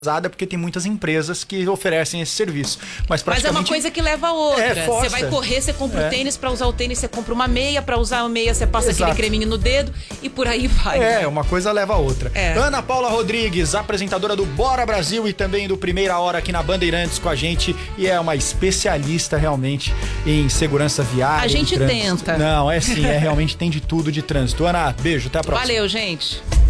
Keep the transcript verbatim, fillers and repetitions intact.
porque tem muitas empresas que oferecem esse serviço. Mas, Mas é uma coisa que leva a outra. É, você vai correr, você compra o é. tênis, pra usar o tênis você compra uma meia, pra usar a meia você passa Exato. aquele creminho no dedo e por aí vai. É, uma coisa leva a outra. É. Ana Paula Rodrigues, apresentadora do Bora Brasil e também do Primeira Hora aqui na Bandeirantes com a gente, e é uma especialista realmente em segurança viária. A gente tenta. Não, é sim, é realmente tem de tudo de trânsito. Ana, beijo, até a próxima. Valeu, gente.